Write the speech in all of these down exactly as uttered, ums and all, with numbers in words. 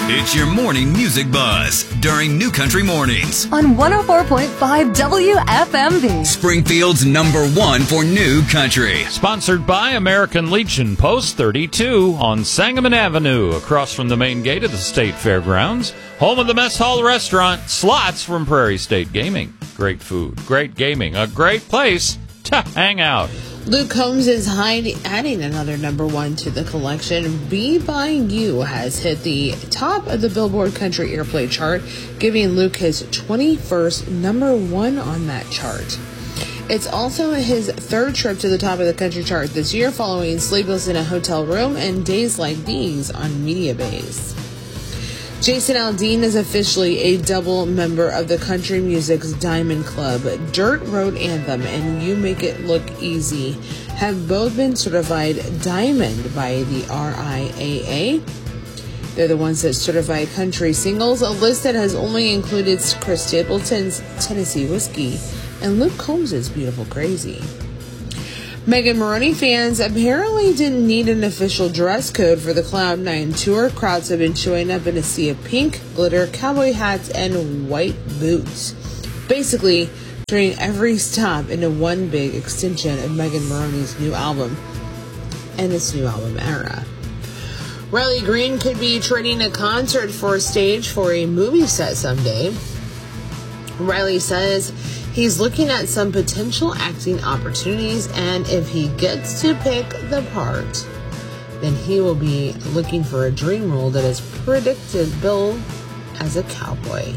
It's your morning music buzz during New Country Mornings on one oh four point five W F M B. Springfield's number one for New Country. Sponsored by American Legion Post thirty-two on Sangamon Avenue, across from the main gate of the State Fairgrounds. Home of the Mess Hall Restaurant, slots from Prairie State Gaming. Great food, great gaming, a great place to hang out. Luke Combs is hiding, adding another number one to the collection. Be By You has hit the top of the Billboard Country Airplay chart, giving Luke his twenty-first number one on that chart. It's also his third trip to the top of the country chart this year, following Sleepless in a Hotel Room and Days Like These on Media Base. Jason Aldean is officially a double member of the country music's Diamond Club. Dirt Road Anthem and You Make It Look Easy have both been certified Diamond by the R I A A. They're the ones that certify country singles, a list that has only included Chris Stapleton's Tennessee Whiskey and Luke Combs' Beautiful Crazy. Megan Maroney fans apparently didn't need an official dress code for the Cloud nine tour. Crowds have been showing up in a sea of pink, glitter, cowboy hats, and white boots. Basically, turning every stop into one big extension of Megan Maroney's new album and its new album era. Riley Green could be trading a concert for a stage for a movie set someday. Riley says he's looking at some potential acting opportunities, and if he gets to pick the part, then he will be looking for a dream role that is predictable as a cowboy.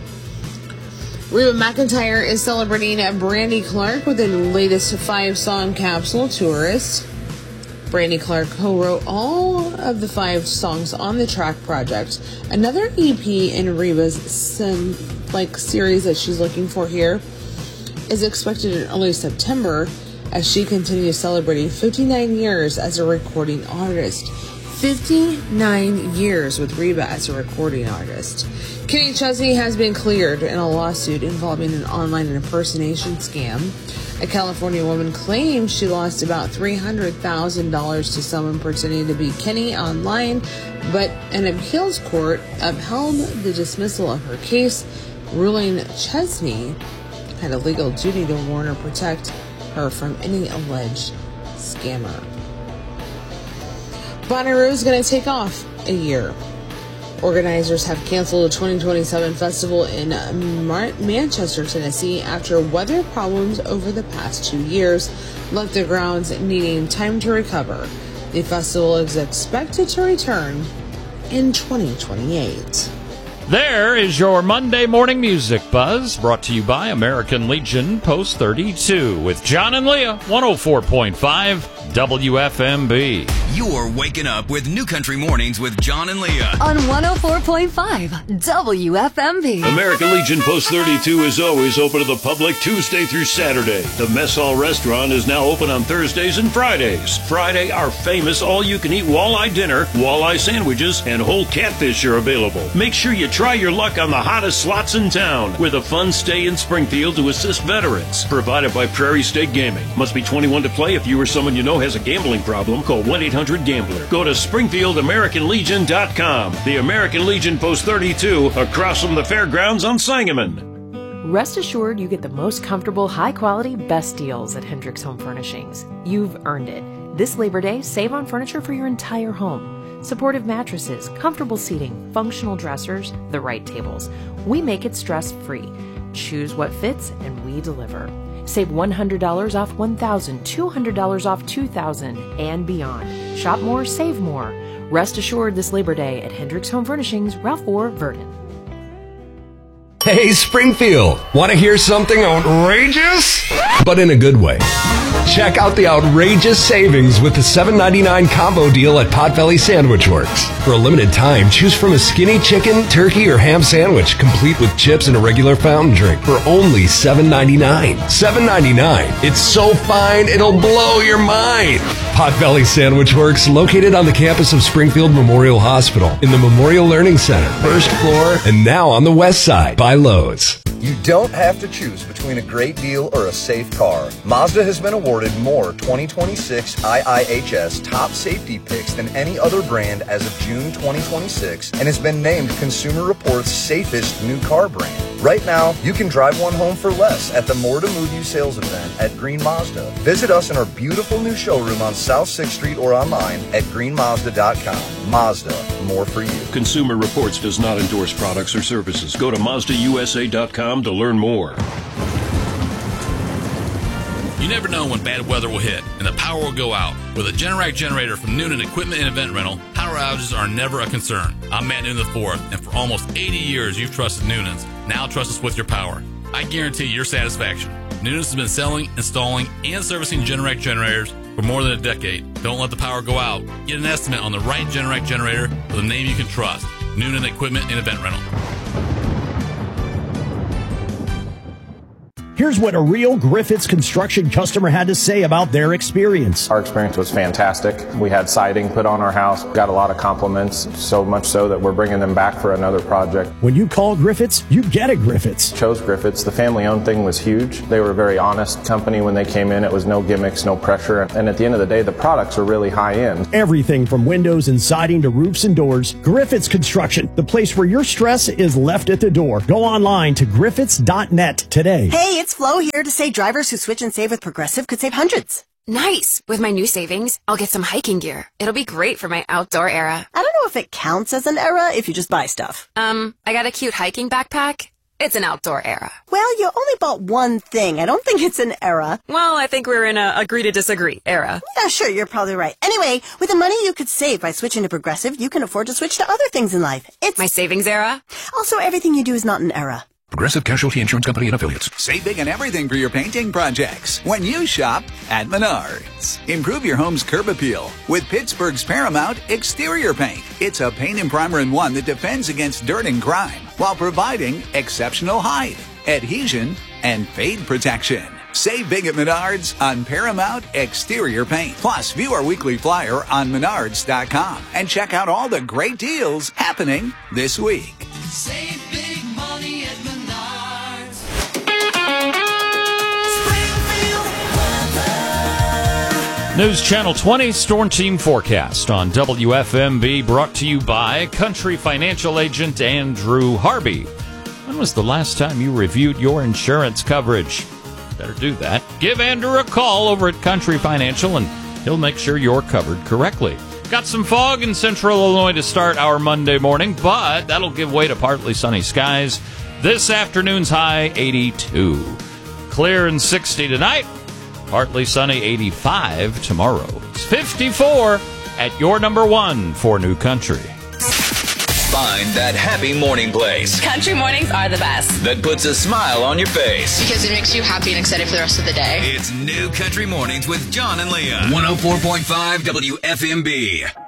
Reba McEntire is celebrating Brandy Clark with the latest five-song capsule, Tourist. Brandy Clark co-wrote all of the five songs on the track project. Another E P in Reba's sim, like series that she's looking for here is expected in early September as she continues celebrating fifty-nine years as a recording artist. fifty-nine years with Reba as a recording artist. Kenny Chesney has been cleared in a lawsuit involving an online impersonation scam. A California woman claims she lost about three hundred thousand dollars to someone pretending to be Kenny online, but an appeals court upheld the dismissal of her case, ruling Chesney had a legal duty to warn or protect her from any alleged scammer. Bonnaroo is going to take off a year. Organizers have canceled the twenty twenty-seven festival in Mar- Manchester, Tennessee, after weather problems over the past two years left the grounds needing time to recover. The festival is expected to return in twenty twenty-eight. There is your Monday morning music buzz, brought to you by American Legion Post thirty-two with John and Leah, one oh four point five W F M B. You're waking up with New Country Mornings with John and Leah on one oh four point five W F M B. American Legion Post thirty-two is always open to the public Tuesday through Saturday. The Mess Hall Restaurant is now open on Thursdays and Fridays. Friday, our famous all-you-can-eat walleye dinner, walleye sandwiches, and whole catfish are available. Make sure you try your luck on the hottest slots in town with a fun stay in Springfield to assist veterans. Provided by Prairie State Gaming. Must be twenty-one to play. If you or someone you know has a gambling problem, call one eight hundred gambler. Go to Springfield American Legion dot com. The American Legion Post thirty-two, across from the fairgrounds on Sangamon. Rest assured you get the most comfortable, high-quality, best deals at Hendricks Home Furnishings. You've earned it. This Labor Day, save on furniture for your entire home. Supportive mattresses, comfortable seating, functional dressers, the right tables. We make it stress-free. Choose what fits, and we deliver. Save one hundred dollars off one thousand dollars, two hundred dollars off two thousand dollars, and beyond. Shop more, save more. Rest assured this Labor Day at Hendricks Home Furnishings, Ralph four, Verdon. Hey, Springfield, want to hear something outrageous? But in a good way. Check out the outrageous savings with the seven ninety-nine combo deal at Potbelly Sandwich Works. For a limited time, choose from a skinny chicken, turkey, or ham sandwich, complete with chips and a regular fountain drink for only seven ninety-nine. seven ninety-nine. It's so fine, it'll blow your mind. Potbelly Sandwich Works, located on the campus of Springfield Memorial Hospital in the Memorial Learning Center, first floor, and now on the west side by Lowe's. You don't have to choose between a great deal or a safe car. Mazda has been awarded more twenty twenty-six I I H S top safety picks than any other brand as of June twenty twenty-six and has been named Consumer Reports' safest new car brand. Right now, you can drive one home for less at the More to Move You sales event at Green Mazda. Visit us in our beautiful new showroom on South sixth Street or online at green mazda dot com. Mazda, more for you. Consumer Reports does not endorse products or services. Go to mazda u s a dot com to learn more. You never know when bad weather will hit and the power will go out. With a Generac generator from Noonan Equipment and Event Rental, power outages are never a concern. I'm Matt Noonan the fourth, and for almost eighty years you've trusted Noonan's. Now trust us with your power. I guarantee your satisfaction. Noonan's has been selling, installing, and servicing Generac generators for more than a decade. Don't let the power go out. Get an estimate on the right Generac generator with a name you can trust. Noonan Equipment and Event Rental. Here's what a real Griffiths Construction customer had to say about their experience. Our experience was fantastic. We had siding put on our house, got a lot of compliments, so much so that we're bringing them back for another project. When you call Griffiths, you get a Griffiths. Chose Griffiths. The family-owned thing was huge. They were a very honest company when they came in. It was no gimmicks, no pressure. And at the end of the day, the products were really high-end. Everything from windows and siding to roofs and doors. Griffiths Construction, the place where your stress is left at the door. Go online to griffiths dot net today. Hey, it's Flo here to say drivers who switch and save with Progressive could save hundreds. Nice! With my new savings, I'll get some hiking gear. It'll be great for my outdoor era. I don't know if it counts as an era if you just buy stuff. Um, I got a cute hiking backpack. It's an outdoor era. Well, you only bought one thing. I don't think it's an era. Well, I think we're in a agree to disagree era. Yeah, sure, you're probably right. Anyway, with the money you could save by switching to Progressive, you can afford to switch to other things in life. It's my savings era. Also, everything you do is not an era. Progressive Casualty Insurance Company and Affiliates. Save big on everything for your painting projects when you shop at Menards. Improve your home's curb appeal with Pittsburgh's Paramount Exterior Paint. It's a paint and primer in one that defends against dirt and grime while providing exceptional hide, adhesion, and fade protection. Save big at Menards on Paramount Exterior Paint. Plus, view our weekly flyer on menards dot com and check out all the great deals happening this week. Save big money at Menards. News Channel twenty Storm Team Forecast on W F M B, brought to you by Country Financial Agent Andrew Harvey. When was the last time you reviewed your insurance coverage? Better do that. Give Andrew a call over at Country Financial and he'll make sure you're covered correctly. Got some fog in central Illinois to start our Monday morning, but that'll give way to partly sunny skies. This afternoon's high, eighty-two. Clear and sixty tonight. Partly sunny, eighty-five tomorrow. It's fifty-four at your number one for New Country. Find that happy morning place Country mornings are the best. that puts a smile on your face. Because it makes you happy and excited for the rest of the day. It's New Country Mornings with John and Leah. one oh four point five W F M B.